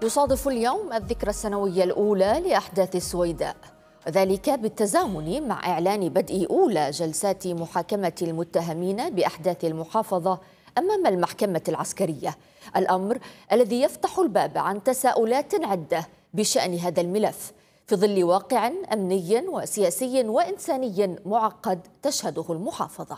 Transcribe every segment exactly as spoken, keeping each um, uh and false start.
يصادف اليوم الذكرى السنوية الأولى لأحداث السويداء، وذلك بالتزامن مع إعلان بدء أولى جلسات محاكمة المتهمين بأحداث المحافظة أمام المحكمة العسكرية، الأمر الذي يفتح الباب عن تساؤلات عدة بشأن هذا الملف في ظل واقع أمني وسياسي وإنساني معقد تشهده المحافظة.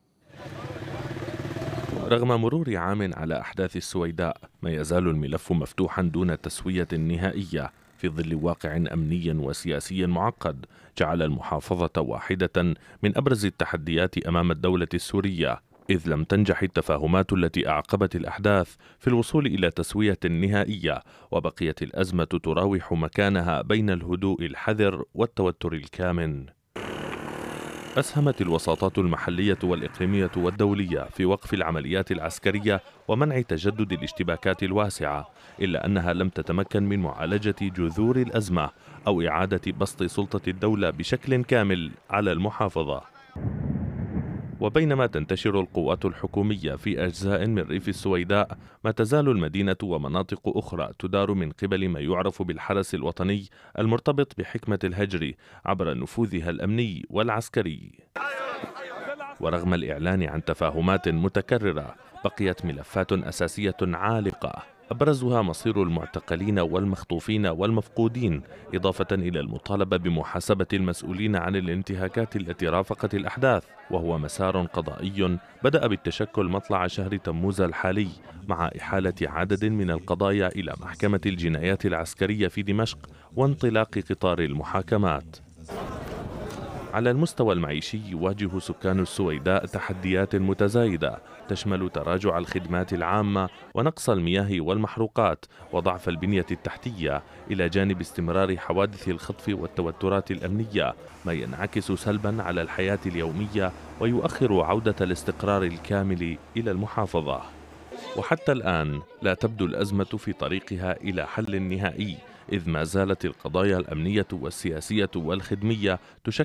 رغم مرور عام على أحداث السويداء، ما يزال الملف مفتوحا دون تسوية نهائية في ظل واقع أمني وسياسي معقد جعل المحافظة واحدة من أبرز التحديات أمام الدولة السورية، إذ لم تنجح التفاهمات التي أعقبت الأحداث في الوصول إلى تسوية نهائية، وبقيت الأزمة تراوح مكانها بين الهدوء الحذر والتوتر الكامن. أسهمت الوساطات المحلية والإقليمية والدولية في وقف العمليات العسكرية ومنع تجدد الاشتباكات الواسعة، إلا أنها لم تتمكن من معالجة جذور الأزمة أو إعادة بسط سلطة الدولة بشكل كامل على المحافظة. وبينما تنتشر القوات الحكومية في أجزاء من ريف السويداء، ما تزال المدينة ومناطق أخرى تدار من قبل ما يعرف بالحرس الوطني المرتبط بحكمة الهجر عبر نفوذها الأمني والعسكري. ورغم الإعلان عن تفاهمات متكررة، بقيت ملفات أساسية عالقة أبرزها مصير المعتقلين والمخطوفين والمفقودين، إضافة إلى المطالبة بمحاسبة المسؤولين عن الانتهاكات التي رافقت الأحداث، وهو مسار قضائي بدأ بالتشكل مطلع شهر تموز الحالي مع إحالة عدد من القضايا إلى محكمة الجنايات العسكرية في دمشق وانطلاق قطار المحاكمات. على المستوى المعيشي، يواجه سكان السويداء تحديات متزايدة تشمل تراجع الخدمات العامة ونقص المياه والمحروقات وضعف البنية التحتية، إلى جانب استمرار حوادث الخطف والتوترات الأمنية، ما ينعكس سلبا على الحياة اليومية ويؤخر عودة الاستقرار الكامل إلى المحافظة. وحتى الآن لا تبدو الأزمة في طريقها إلى حل نهائي، إذ ما زالت القضايا الأمنية والسياسية والخدمية تشكل